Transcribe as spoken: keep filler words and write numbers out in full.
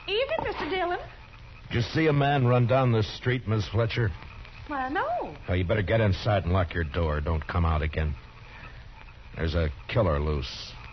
Evening, Mister Dillon. Did you see a man run down the street, Miss Fletcher? Well, no. Well, you better get inside and lock your door. Don't come out again. There's a killer loose.